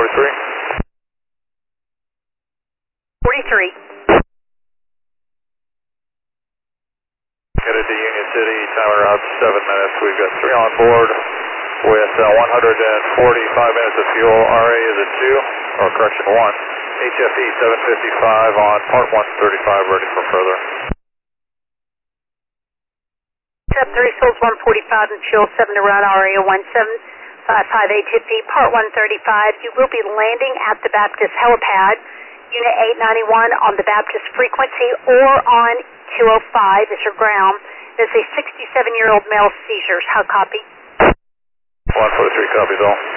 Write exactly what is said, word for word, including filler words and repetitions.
forty-three. forty-three. Headed to Union City, timer out seven minutes. We've got three on board with uh, one hundred forty-five minutes of fuel. R A is at two, or correction, one. H F E seven fifty-five on part one thirty-five, ready for further. Step three, souls one forty-five and fuel seven to run, R A one seven five five H F E, part one thirty-five. You will be landing at the Baptist helipad, unit eight ninety-one on the Baptist frequency or on two oh five is your ground. There's a sixty-seven-year-old male seizures. How copy? one forty-three copies all.